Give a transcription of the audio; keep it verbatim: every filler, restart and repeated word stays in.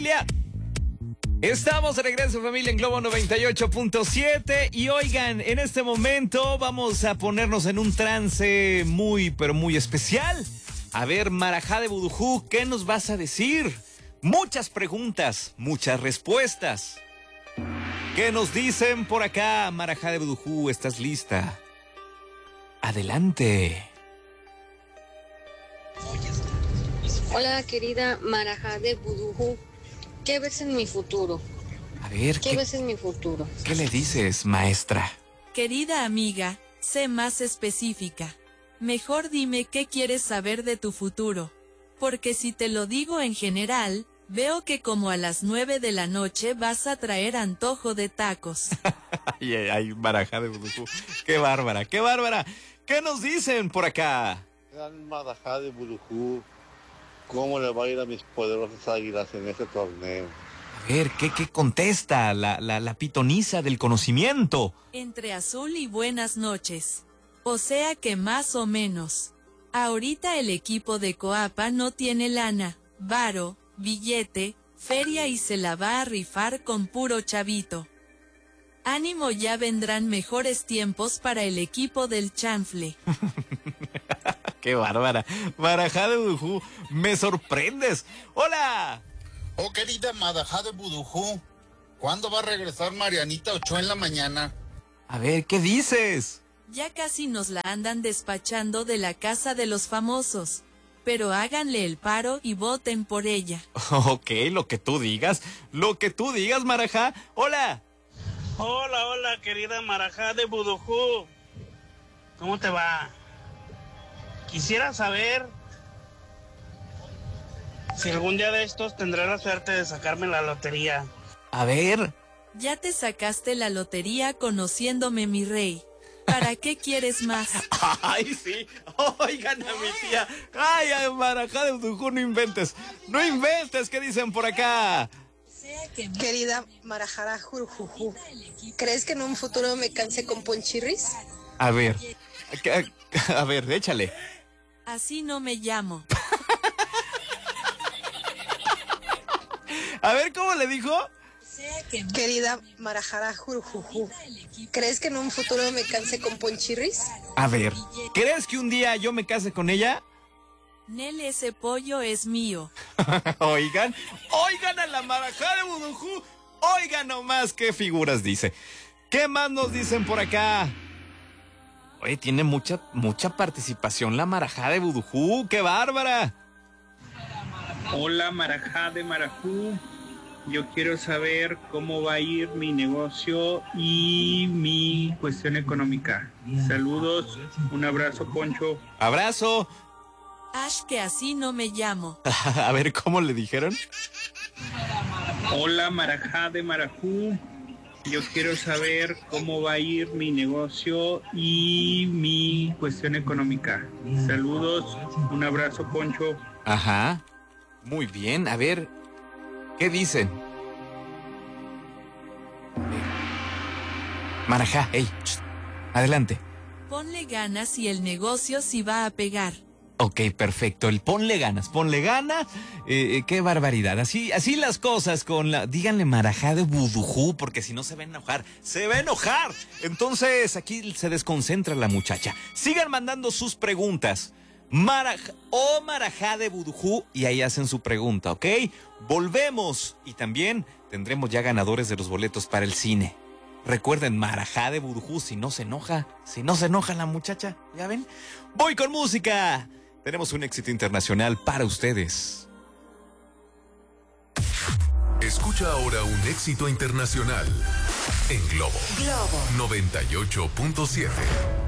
familia? Estamos de regreso, familia, en Globo noventa y ocho punto siete. Y oigan, en este momento vamos a ponernos en un trance muy, pero muy especial. A ver, Marajá de Budujú, ¿qué nos vas a decir? Muchas preguntas, muchas respuestas. ¿Qué nos dicen por acá, Marajá de Budujú? ¿Estás lista? Adelante. Hola, querida Marajá de Budujú. ¿Qué ves en mi futuro? A ver, ¿Qué, ¿qué, ves en mi futuro? ¿qué le dices, maestra? Querida amiga, sé más específica. Mejor dime qué quieres saber de tu futuro. Porque si te lo digo en general, veo que como a las nueve de la noche vas a traer antojo de tacos. Ay, ay, ay, Marajá de Budujú. Qué bárbara, qué bárbara. ¿Qué nos dicen por acá? Gran Marajá de Budujú, ¿cómo le va a ir a mis poderosas águilas en este torneo? A ver, ¿qué, qué contesta la, la, la pitoniza del conocimiento? Entre azul y buenas noches. O sea que más o menos. Ahorita el equipo de Coapa no tiene lana, varo, billete, feria y se la va a rifar con puro chavito. Ánimo, ya vendrán mejores tiempos para el equipo del chanfle. ¡Qué bárbara! Marajá de Budujú, me sorprendes. ¡Hola! Oh, querida Marajá de Budujú, ¿cuándo va a regresar Marianita Ochoa en la mañana? A ver, ¿qué dices? Ya casi nos la andan despachando de la casa de los famosos. Pero háganle el paro y voten por ella. Ok, lo que tú digas, lo que tú digas, Marajá. ¡Hola! Hola, hola, querida Marajá de Budujú. ¿Cómo te va? Quisiera saber si algún día de estos tendré la suerte de sacarme la lotería. A ver. Ya te sacaste la lotería conociéndome, mi rey. ¿Para qué quieres más? ¡Ay, sí! Oigan a mi tía. ¡Ay, ay, Marajá de Budujú, no inventes! ¡No inventes! ¿Qué dicen por acá? Querida Marajá Jurujujú, ¿crees que en un futuro me canse con ponchirris? A ver. A, a ver, échale. Así no me llamo. A ver, ¿cómo le dijo? Querida Marajá Jurujujú, ¿crees que en un futuro me canse con ponchirris? A ver, ¿crees que un día yo me case con ella? Nel, ese pollo es mío. Oigan, oigan a la Marajá de Budujú. Oigan nomás qué figuras dice. ¿Qué más nos dicen por acá? Oye, tiene mucha, mucha participación la Marajá de Budujú. ¡Qué bárbara! Hola, Marajá de Marajú. Yo quiero saber cómo va a ir mi negocio y mi cuestión económica. Saludos, un abrazo, Poncho. ¡Abrazo! Ash, que así no me llamo. A ver, ¿cómo le dijeron? Hola, Marajá de Marajú. Yo quiero saber cómo va a ir mi negocio y mi cuestión económica. Saludos, un abrazo, Poncho. Ajá. Muy bien, a ver, ¿qué dicen? Marajá, hey, ch, adelante. Ponle ganas y el negocio sí va a pegar. Ok, perfecto. El ponle ganas, ponle ganas. Eh, eh, qué barbaridad. Así, así las cosas con la... Díganle Marajá de Budujú, porque si no se va a enojar. ¡Se va a enojar! Entonces, aquí se desconcentra la muchacha. Sigan mandando sus preguntas. Marajá o Marajá de Budujú, y ahí hacen su pregunta, ¿ok? Volvemos. Y también tendremos ya ganadores de los boletos para el cine. Recuerden, Marajá de Budujú, si no se enoja, si no se enoja la muchacha, ¿ya ven? Voy con música. Tenemos un éxito internacional para ustedes. Escucha ahora un éxito internacional en Globo, Globo noventa y ocho punto siete.